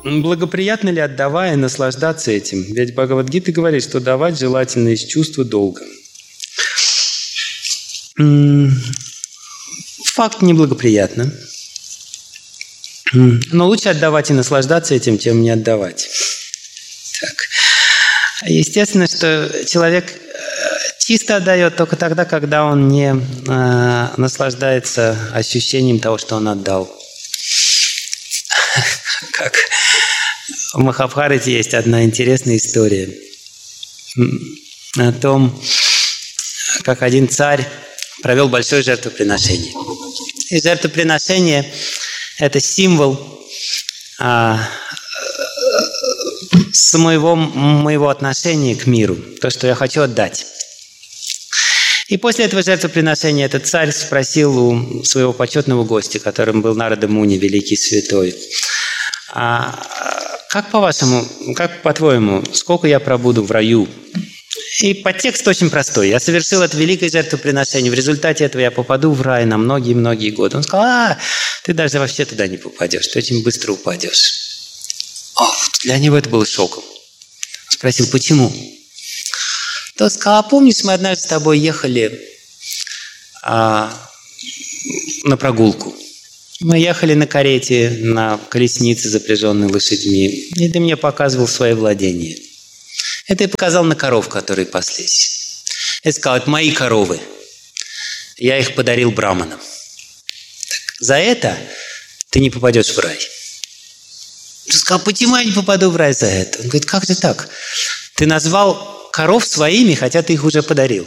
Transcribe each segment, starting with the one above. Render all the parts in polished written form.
благоприятно ли, отдавая, наслаждаться этим? Ведь Бхагавад-гита говорит, что давать желательно из чувства долга. Факт неблагоприятно. Но лучше отдавать и наслаждаться этим, чем не отдавать. Так. Естественно, что человек чисто отдает только тогда, когда он не наслаждается ощущением того, что он отдал. Как в Махабхарате есть одна интересная история о том, как один царь провел большое жертвоприношение. И жертвоприношение – это символ моего отношения к миру, то, что я хочу отдать. И после этого жертвоприношения этот царь спросил у своего почетного гостя, которым был Нарада Муни, великий святой: как по-вашему, как по-твоему, сколько я пробуду в раю? И подтекст очень простой. Я совершил это великое жертвоприношение, в результате этого я попаду в рай на многие-многие годы. Он сказал: ты даже вообще туда не попадешь, ты очень быстро упадешь. Для него это было шоком. Спросил: почему? То сказал: помнишь, мы однажды с тобой ехали на прогулку. Мы ехали на карете, на колеснице, запряженной лошадьми, и ты мне показывал свои владения. Это я показал на коров, которые паслись. Я сказал: это мои коровы. Я их подарил браманам. Так, за это ты не попадешь в рай. Я сказал: почему я не попаду в рай за это? Он говорит: как же так? Ты назвал коров своими, хотя ты их уже подарил.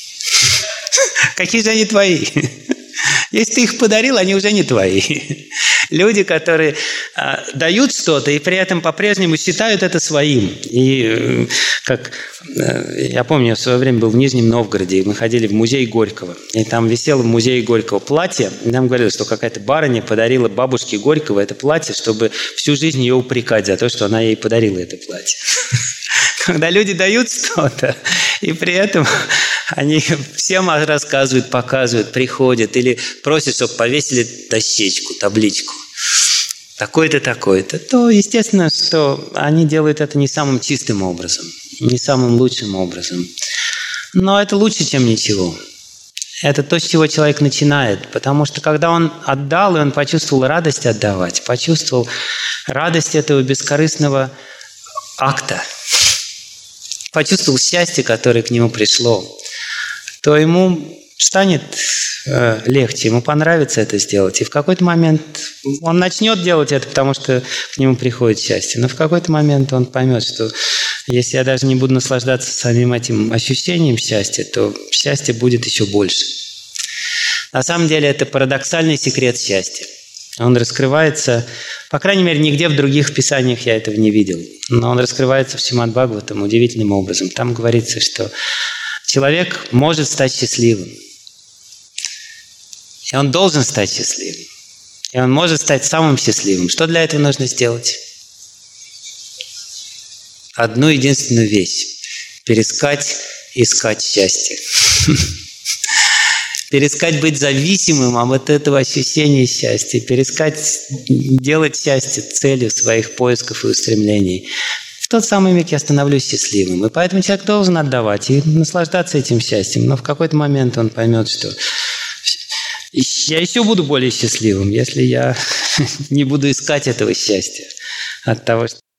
Какие же они твои? Если ты их подарил, они уже не твои. Люди, которые дают что-то и при этом по-прежнему считают это своим. И как я помню, я в свое время был в Нижнем Новгороде, и мы ходили в музей Горького. И там висело в музее Горького платье. И нам говорили, что какая-то барыня подарила бабушке Горького это платье, чтобы всю жизнь ее упрекать за то, что она ей подарила это платье. Когда люди дают что-то, и при этом они всем рассказывают, показывают, приходят или просят, чтобы повесили дощечку, табличку. Такой-то, такой-то. То, естественно, что они делают это не самым чистым образом, не самым лучшим образом. Но это лучше, чем ничего. Это то, с чего человек начинает. Потому что когда он отдал, и он почувствовал радость отдавать, почувствовал радость этого бескорыстного акта, почувствовал счастье, которое к нему пришло, то ему станет легче, ему понравится это сделать. И в какой-то момент он начнет делать это, потому что к нему приходит счастье. Но в какой-то момент он поймет, что если я даже не буду наслаждаться самим этим ощущением счастья, то счастье будет еще больше. На самом деле это парадоксальный секрет счастья. Он раскрывается, по крайней мере, нигде в других писаниях я этого не видел, но он раскрывается в Шримад-Бхагаватам удивительным образом. Там говорится, что человек может стать счастливым, и он должен стать счастливым, и он может стать самым счастливым. Что для этого нужно сделать? Одну единственную вещь – перестать искать счастье. Перестать быть зависимым от этого ощущения счастья, перестать делать счастье целью своих поисков и устремлений. В тот самый миг я становлюсь счастливым. И поэтому человек должен отдавать и наслаждаться этим счастьем. Но в какой-то момент он поймет, что я еще буду более счастливым, если я не буду искать этого счастья от того, что